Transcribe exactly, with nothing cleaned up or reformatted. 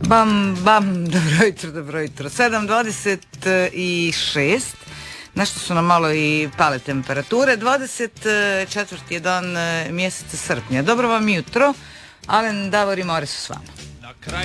Bam, bam, dobro jutro, dobro jutro. sedam dvadeset šest, nešto su nam malo i pale temperature. dvadeset četvrti je dan mjeseca srpnja. Dobro vam jutro, Alen, Davor i More su s vama.